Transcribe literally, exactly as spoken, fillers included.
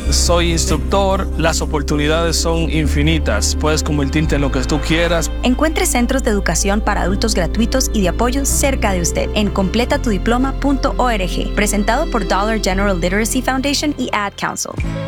soy instructor, las oportunidades son infinitas. Puedes convertirte en lo que tú quieras. Encuentre centros de educación para adultos gratuitos y de apoyo cerca de usted en completa tu diploma punto org, presentado por Dollar General Literacy Foundation y Ad Council.